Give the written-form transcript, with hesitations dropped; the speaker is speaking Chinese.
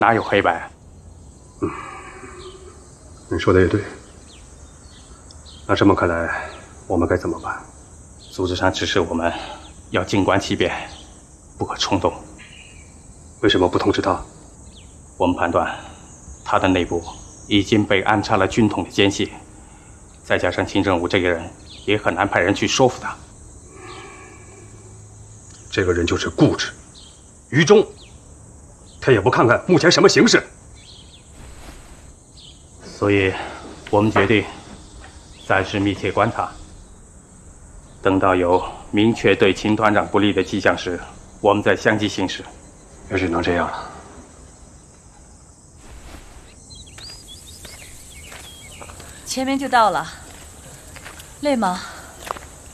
哪有黑白？ 你说的也对。那这么看来，我们该怎么办？ 组织上指示我们要静观其变，不可冲动。 为什么不通知他？ 我们判断，他的内部已经被安插了军统的奸细，再加上金正武这个人，也很难派人去说服他。 这个人就是固执、愚忠，他也不看看目前什么形势。 所以，我们决定暂时密切观察。等到有明确对秦团长不利的迹象时，我们再相继行事。 也只能这样了。 前面就到了，累吗？